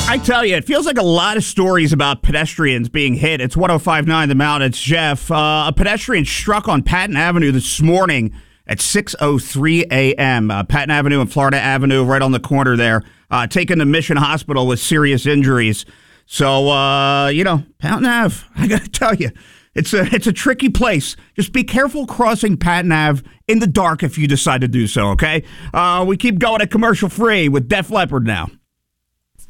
I tell you, it feels like a lot of stories about pedestrians being hit. It's 105.9 The Mountain. It's Jeff. A pedestrian struck on Patton Avenue this morning at 6:03 a.m. Patton Avenue and Florida Avenue, right on the corner there. Taken to Mission Hospital with serious injuries. So, Patton Ave, I got to tell you, it's a tricky place. Just be careful crossing Patton Ave in the dark if you decide to do so, okay? We keep going at commercial free with Def Leppard now.